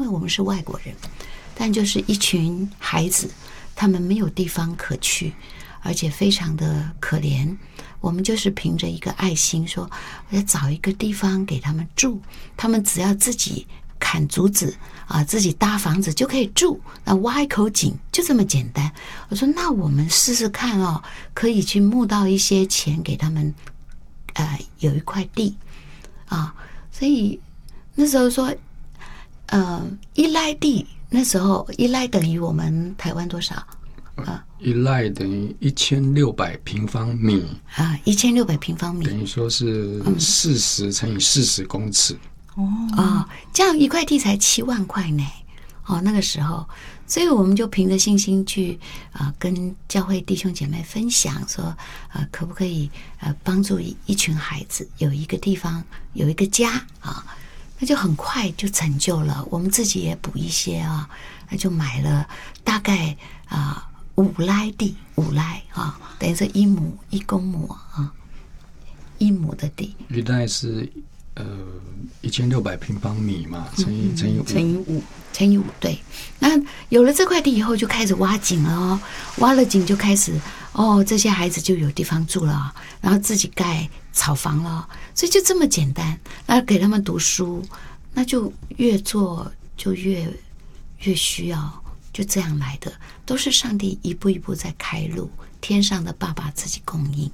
为我们是外国人，但就是一群孩子，他们没有地方可去，而且非常的可怜。我们就是凭着一个爱心说，我要找一个地方给他们住，他们只要自己砍竹子自己搭房子就可以住，那挖一口井就这么简单。我说那我们试试看可以去募到一些钱给他们有一块地所以那时候说一赖地，那时候一赖等于我们台湾多少一赖等于1600平方米 1600平方米， 等于说是40乘以40公尺这样一块地才7万块呢那个时候，所以我们就凭着信心去跟教会弟兄姐妹分享说可不可以帮助一群孩子有一个地方有一个家那就很快就成就了。我们自己也补一些那就买了大概5赖地，5赖等于是1亩1公亩1亩的地。 一赖是1600平方米嘛，乘以 5，对。那有了这块地以后，就开始挖井了挖了井就开始这些孩子就有地方住了然后自己盖草房了，所以就这么简单。那给他们读书，那就越做就越需要，就这样来的，都是上帝一步一步在开路，天上的爸爸自己供应。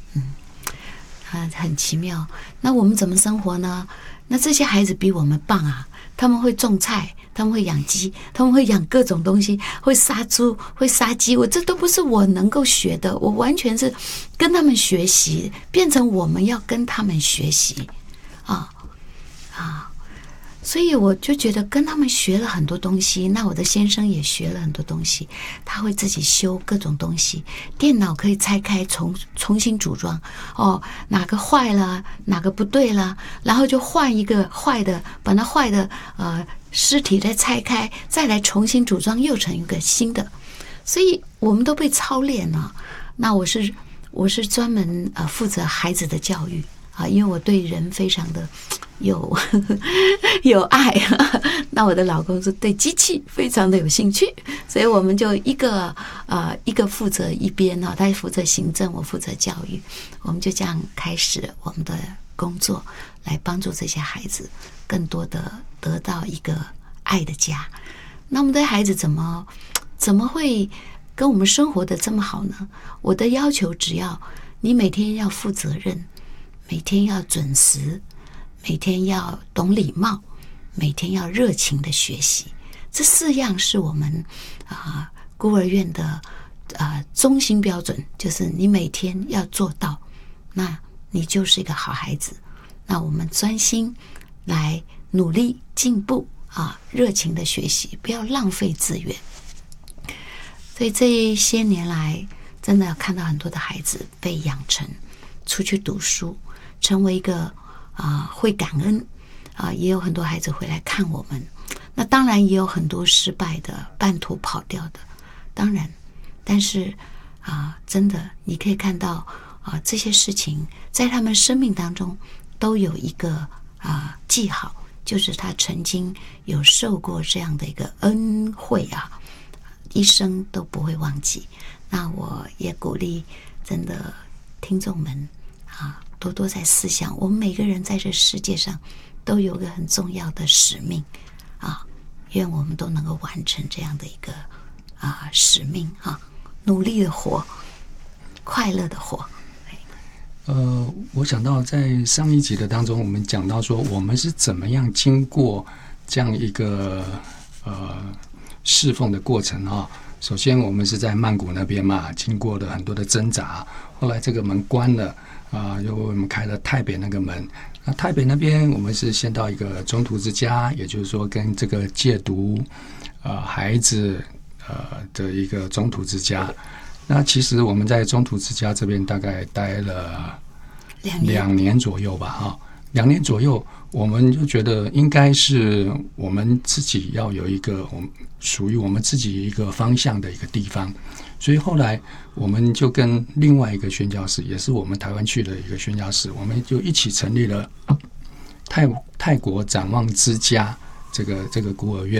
很奇妙。那我们怎么生活呢？那这些孩子比我们棒他们会种菜，他们会养鸡，他们会养各种东西，会杀猪，会杀鸡。这都不是我能够学的，我完全是跟他们学习，变成我们要跟他们学习所以我就觉得跟他们学了很多东西。那我的先生也学了很多东西，他会自己修各种东西，电脑可以拆开重新组装哪个坏了哪个不对了，然后就换一个坏的，把那坏的尸体再拆开，再来重新组装又成一个新的。所以我们都被操练了。那我是专门负责孩子的教育因为我对人非常的有爱那我的老公是对机器非常的有兴趣，所以我们就一个负责一边他负责行政，我负责教育，我们就这样开始我们的工作，来帮助这些孩子更多的得到一个爱的家。那我们的孩子怎么会跟我们生活的这么好呢？我的要求只要你每天要负责任，每天要准时，每天要懂礼貌，每天要热情的学习，这4样是我们孤儿院的中心标准，就是你每天要做到，那你就是一个好孩子。那我们专心来努力进步热情的学习，不要浪费资源。所以这些年来真的看到很多的孩子被养成出去读书，成为一个会感恩也有很多孩子回来看我们。那当然也有很多失败的，半途跑掉的，当然，但是真的你可以看到这些事情在他们生命当中都有一个记号，就是他曾经有受过这样的一个恩惠一生都不会忘记。那我也鼓励真的听众们多多在思想，我们每个人在这世界上都有个很重要的使命愿我们都能够完成这样的一个使命努力的活，快乐的活。 我想到在上一集的当中，我们讲到说我们是怎么样经过这样一个侍奉的过程首先我们是在曼谷那边嘛，经过了很多的挣扎，后来这个门关了又我们开了台北那个门。那台北那边我们是先到一个中途之家，也就是说跟这个戒毒孩子的一个中途之家。那其实我们在中途之家这边大概待了2年左右吧2年左右，我们就觉得应该是我们自己要有一个属于我们自己一个方向的一个地方。所以后来我们就跟另外一个宣教士，也是我们台湾去的一个宣教士，我们就一起成立了泰国展望之家这个孤儿院。